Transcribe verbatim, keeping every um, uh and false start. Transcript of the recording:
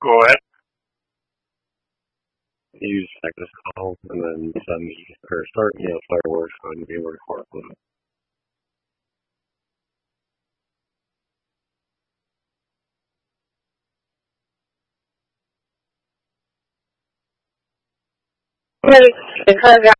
Go ahead. You just make this call and then send me or start me a fireworks so I can be able to record it. Wait, because